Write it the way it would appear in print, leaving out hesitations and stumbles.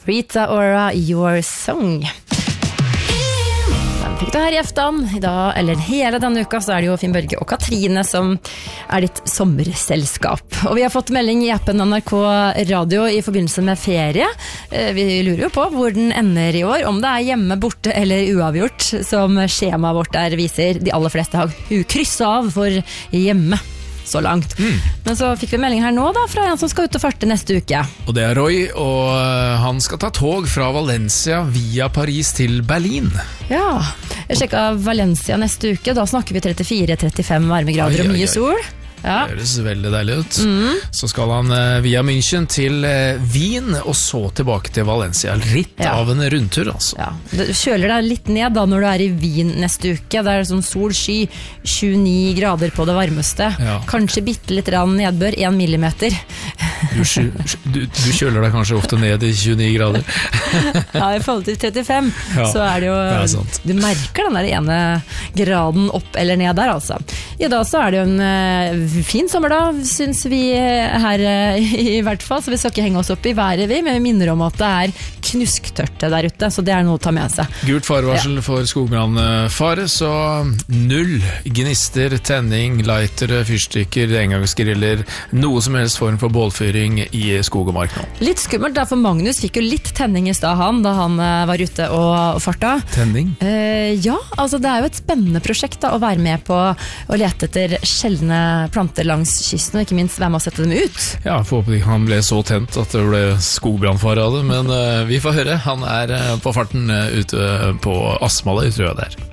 Rita Ora, Your Song. Den fikk du her i aften. I dag, eller hele denne uka, så det jo Finn Børge og Katrine som ditt sommerselskap. Og vi har fått melding i appen NRK Radio i forbindelse med ferie. Vi lurer jo på hvor den ender i år, om det hjemme, borte eller uavgjort, som skjemaet vårt der viser. De aller fleste har krysset av for hjemme. Så langt. Men så fikk vi melding her nå da, fra en som skal ut og farte neste uke. Og det Roy, og han skal ta tog fra Valencia via Paris til Berlin. Ja, jeg sjekket Valencia neste uke. Da snakker vi 34-35 varmegrader og mye sol. Ja. Det høres veldig deilig ut. Så skal han via München til Wien, og så tilbake til Valencia. Litt av en rundtur, altså. Ja. Du kjøler deg litt ned da når du i Wien neste uke. Det sånn sol, sky, 29 grader på det varmeste. Kanskje bitte litt nedbør, 1 millimeter. Du kjøler deg kanskje ofte ned i 29 grader. Ja, i forhold til 35, så det jo du merker den der ene graden opp eller ned der, altså. I dag så det jo en fin sommer da, synes vi her i hvert fall, så vi skal ikke henge oss opp i været vi, men vi minner om at det knusktørt der ute, så det noe å ta med seg. Gult farevarsel for skogbrannfare, så 0 gnister, tenning, lightere, fyrstikker, engangsgriller, noe som helst form for bålfyring i skog og mark nå. Litt skummelt da, for Magnus fikk jo litt tenning i sted da han var ute og farta. Tenning? Ja, altså det jo et spennende prosjekt da, å være med på å lete etter sjeldne planter langs kysten, og ikke minst være med å sette dem ut. Ja, får håpe han ble så tent at det ble skogbrannfare av det, men vi får høre. Han på farten ute på Asmala, tror jeg det